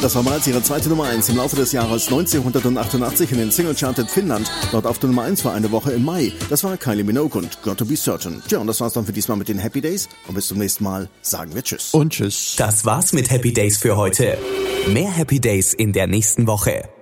Das war bereits ihre zweite Nummer 1 im Laufe des Jahres 1988 in den Single-Charted Finnland. Dort auf der Nummer 1 war eine Woche im Mai. Das war Kylie Minogue und Got to Be Certain. Tja, und das war's dann für diesmal mit den Happy Days. Und bis zum nächsten Mal sagen wir Tschüss. Und Tschüss. Das war's mit Happy Days für heute. Mehr Happy Days in der nächsten Woche.